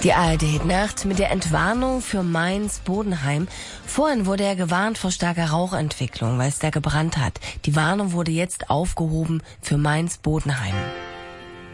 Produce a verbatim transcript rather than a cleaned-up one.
Die A R D-Nacht mit der Entwarnung für Mainz-Bodenheim. Vorhin wurde er gewarnt vor starker Rauchentwicklung, weil es da gebrannt hat. Die Warnung wurde jetzt aufgehoben für Mainz-Bodenheim.